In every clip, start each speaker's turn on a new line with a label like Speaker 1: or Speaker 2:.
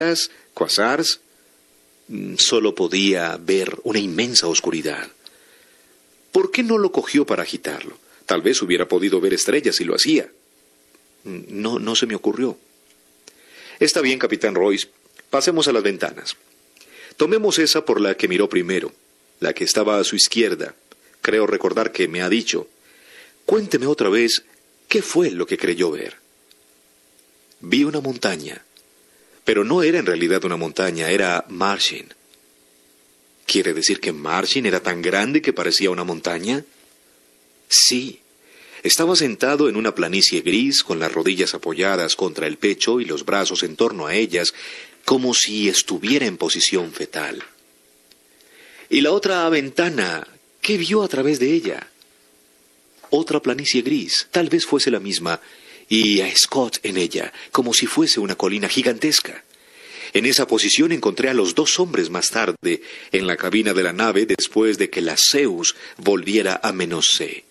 Speaker 1: quasars, solo podía ver una inmensa oscuridad. ¿Por qué no lo cogió para agitarlo? Tal vez hubiera podido ver estrellas si lo hacía. No se me ocurrió. Está bien, Capitán Royce. Pasemos a las ventanas. Tomemos esa por la que miró primero, la que estaba a su izquierda. Creo recordar que me ha dicho. Cuénteme otra vez, ¿qué fue lo que creyó ver? Vi una montaña. Pero no era en realidad una montaña, era Marchin. ¿Quiere decir que Marchin era tan grande que parecía una montaña? Sí. Estaba sentado en una planicie gris, con las rodillas apoyadas contra el pecho y los brazos en torno a ellas, como si estuviera en posición fetal. Y la otra ventana, ¿qué vio a través de ella? Otra planicie gris, tal vez fuese la misma, y a Scott en ella, como si fuese una colina gigantesca. En esa posición encontré a los dos hombres más tarde, en la cabina de la nave, después de que la Zeus volviera a -C.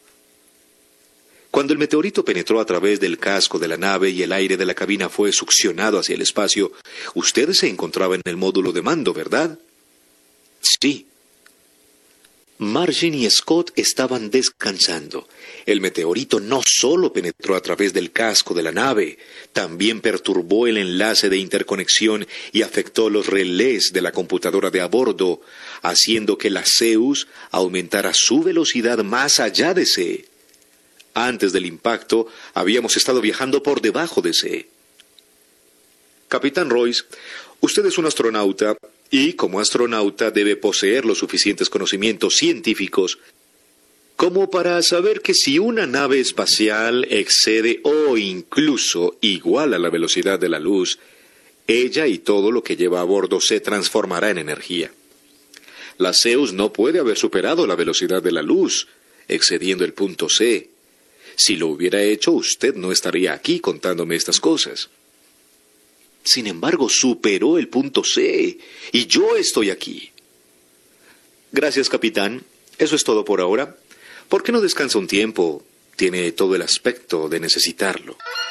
Speaker 1: Cuando el meteorito penetró a través del casco de la nave y el aire de la cabina fue succionado hacia el espacio, usted se encontraba en el módulo de mando, ¿verdad? Sí. Marchin y Scott estaban descansando. El meteorito no solo penetró a través del casco de la nave, también perturbó el enlace de interconexión y afectó los relés de la computadora de a bordo, haciendo que la Zeus aumentara su velocidad más allá de C. Antes del impacto, habíamos estado viajando por debajo de C. Capitán Royce, usted es un astronauta y, como astronauta, debe poseer los suficientes conocimientos científicos como para saber que si una nave espacial excede o incluso iguala la velocidad de la luz, ella y todo lo que lleva a bordo se transformará en energía. La Zeus no puede haber superado la velocidad de la luz, excediendo el punto C. Si lo hubiera hecho, usted no estaría aquí contándome estas cosas. Sin embargo, superó el punto C, y yo estoy aquí. Gracias, capitán. Eso es todo por ahora. ¿Por qué no descansa un tiempo? Tiene todo el aspecto de necesitarlo.